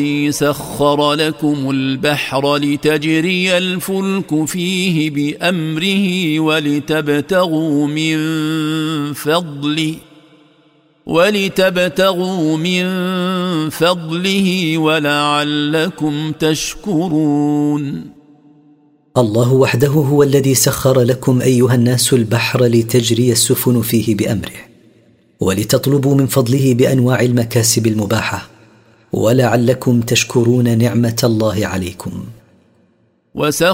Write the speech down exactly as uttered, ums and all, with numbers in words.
سخر لكم البحر لتجري الفلك فيه بأمره ولتبتغوا من فضله ولتبتغوا من فضله ولعلكم تشكرون. الله وحده هو الذي سخر لكم أيها الناس البحر لتجري السفن فيه بأمره ولتطلبوا من فضله بأنواع المكاسب المباحة ولعلكم تشكرون نعمة الله عليكم.